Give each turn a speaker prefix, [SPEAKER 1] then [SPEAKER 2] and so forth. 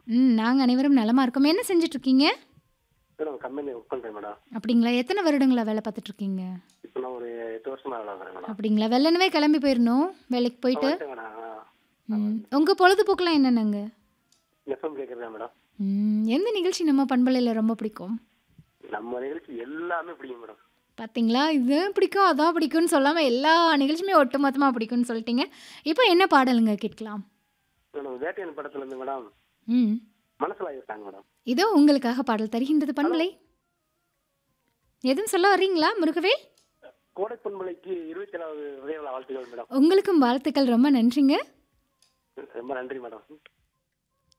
[SPEAKER 1] நாங்க அனைவரும் நலமா இருக்கோம். என்ன செஞ்சுட்ருக்கீங்க?
[SPEAKER 2] மேடம் கம்பெனி ஒர்க் பண்றேன் மேடம்.
[SPEAKER 1] அப்படிங்களா? எத்தன வருடங்களா வேலை பார்த்துட்ருக்கீங்க?
[SPEAKER 2] இப்போ நான் ஒரு 8 வருஷமா வேலை பார்க்குறேன் மேடம்.
[SPEAKER 1] அப்படிங்களா? வெள்ளனவே கிளம்பி போயிரணும், வேலைக்கு போயிட்டு.
[SPEAKER 2] வந்துட்டேன் மேடம். ஆமா.
[SPEAKER 1] உங்க பொழுதுபோக்குலாம் என்னென்னங்க?
[SPEAKER 2] FM கேட்குறதா madam.
[SPEAKER 1] எந்த நிகழ்ச்சி நம்ம பண்பலையில ரொம்ப பிடிக்கும்?
[SPEAKER 2] நம்ம நிகழ்ச்சி எல்லாமே பிடிக்கும் மேடம்.
[SPEAKER 1] பார்த்தீங்களா? இது பிடிக்கும், அதான் பிடிக்கும்னு சொல்லாம எல்லா நிகழ்ச்சியுமே ஒட்டுமொத்தமா பிடிக்கும்னு சொல்லிட்டீங்க. இப்போ என்ன பாடலுங்க கேட்கலாம்?
[SPEAKER 2] மேடம் வேட்டையன் படத்துல இருந்து மேடம்
[SPEAKER 1] ம்.
[SPEAKER 2] மனசுல ஆயிருக்காங்க மேடம்.
[SPEAKER 1] இதோ உங்களுக்காக பாடல் தருகின்றது பண்பலை. எதுவும் சொல்ல வர்றீங்களா முருகவேல்?
[SPEAKER 2] கோடை பொன்மலைக்கு 27வது உதய விழா வாழ்த்துக்கள் மேடம்.
[SPEAKER 1] உங்களுக்கும் வாழ்த்துக்கள். ரொம்ப நன்றிங்க.
[SPEAKER 2] ரொம்ப நன்றி மேடம்.